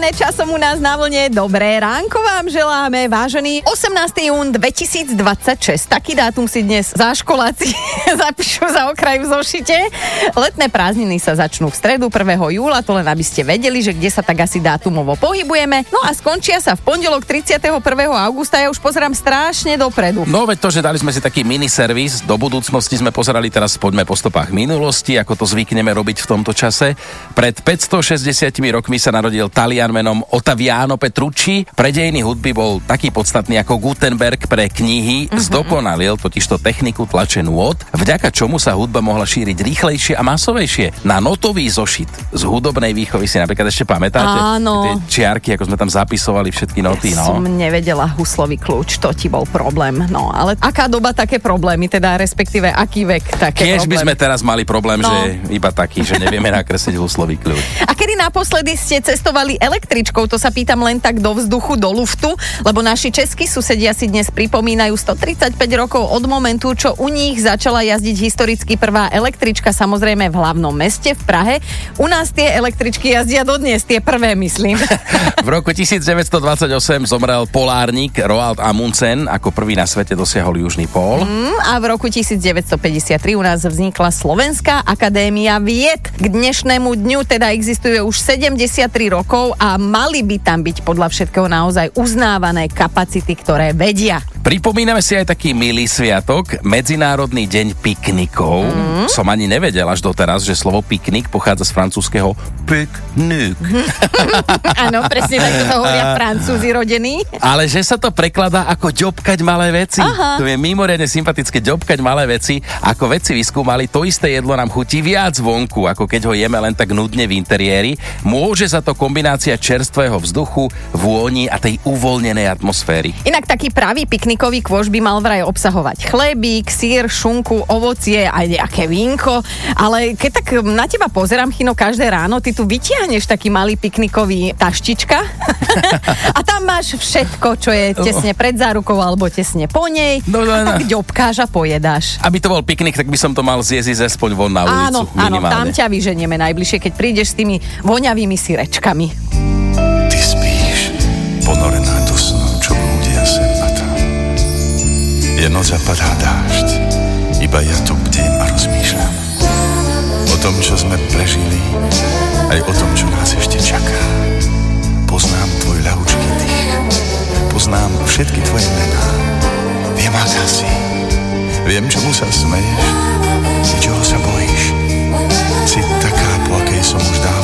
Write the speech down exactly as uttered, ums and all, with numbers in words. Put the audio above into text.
Vybavené časom u nás na vlne. Dobré ránko vám želáme, vážený. osemnásteho júna dvetisícdvadsaťšesť. Taký dátum si dnes záškoláci zapíšu za okraj v zošite. Letné prázdniny sa začnú v stredu prvého júla, to len aby ste vedeli, že kde sa tak asi dátumovo pohybujeme. No a skončia sa v pondelok tridsiateho prvého augusta. Ja už pozerám strašne dopredu. No veď to, že dali sme si taký miniservis, do budúcnosti sme pozerali, teraz poďme po stopách minulosti, ako to zvykneme robiť v tomto čase. Pred päťstošesťdesiatimi rokmi sa narodil Talian menom Ottaviano Petrucci. Pre dejiny hudby bol taký podstatný ako Gutenberg pre knihy. Mm-hmm. Zdokonalil totižto techniku tlače nôt, vďaka čomu sa hudba mohla šíriť rýchlejšie a masovejšie. Na notový zošit z hudobnej výchovy si napríklad ešte pamätáte? Áno. Tie čiarky, ako sme tam zapisovali všetky noty, ja no. som nevedela huslový kľúč, to ti bol problém. No, ale aká doba také problémy, teda respektíve aký vek také Tiež problémy? by sme teraz mali problém, No. že iba taký, že nevieme nakresliť huslový kľúč. A kedy naposledy ste cestovali električkou? To sa pýtam len tak do vzduchu, do luftu, lebo naši českí susedia si dnes pripomínajú stotridsaťpäť rokov od momentu, čo u nich začala jazdiť historicky prvá električka, samozrejme v hlavnom meste, v Prahe. U nás tie električky jazdia dodnes, tie prvé, myslím. V roku devätnásťstodvadsaťosem zomrel polárnik Roald Amundsen, ako prvý na svete dosiahol južný pól. Mm, a v roku devätnásťstopäťdesiattri u nás vznikla Slovenská akadémia vied. K dnešnému dňu teda existuje už sedemdesiattri rokov a mali by tam byť podľa všetkého naozaj uznávané kapacity, ktoré vedia. Pripomíname si aj taký milý sviatok, Medzinárodný deň piknikov. Mm. Som ani nevedel až doteraz, že slovo piknik pochádza z francúzskeho pique-nique. Áno, presne tak to hovoria Francúzi rodení. Ale že sa to prekladá ako ďobkať malé veci. Aha. To je mimoriadne sympatické, ďobkať malé veci. Ako vedci vyskúmali, to isté jedlo nám chutí viac vonku, ako keď ho jeme len tak nudne v interiéri. Môže sa to kombinácia čerstvého vzduchu, vôni a tej uvoľnenej atmosféry. Inak taký pravý piknikový kôš by mal vraj obsahovať chlebík, syr, šunku, ovocie, aj nejaké vínko. Ale keď tak na teba pozerám, Chino, každé ráno, ty tu vytiahneš taký malý piknikový taštička a tam máš všetko, čo je tesne pred zárukou alebo tesne po nej. No, no, no. A tak ďobkáš a pojedáš. Aby to bol piknik, tak by som to mal zjesť aspoň von na ulicu. Áno, áno, tam minimálne. ťa vyženieme najbližšie, keď prídeš s tými voňavými syrečkami. Ty spíš, ponorená do snov, čo blúdia sem a tam. Je noc a padá dážď, iba ja tu bdiem a rozmýšľam. O tom, čo sme prežili, aj o tom, čo nás ešte čaká. Poznám tvoj ľahučký dých, poznám všetky tvoje mená. Viem, aká si, viem, čomu sa smeješ, čoho sa bojíš. Si taká, po akej som už dávno